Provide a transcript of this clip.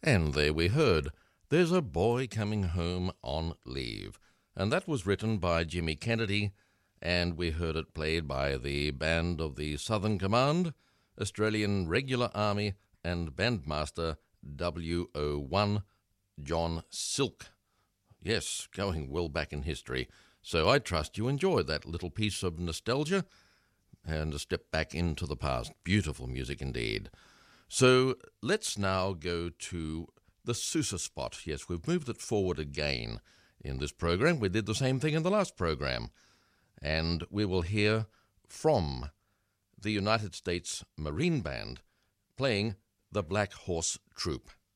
And there we heard There's a Boy Coming Home on Leave. And that was written by Jimmy Kennedy, and we heard it played by the Band of the Southern Command, Australian Regular Army, and bandmaster WO1 John Silk. Yes, going well back in history. So I trust you enjoyed that little piece of nostalgia and a step back into the past. Beautiful music indeed. So let's now go to the Sousa spot. Yes, we've moved it forward again in this program. We did the same thing in the last program. And we will hear from the United States Marine Band playing the Black Horse Troop.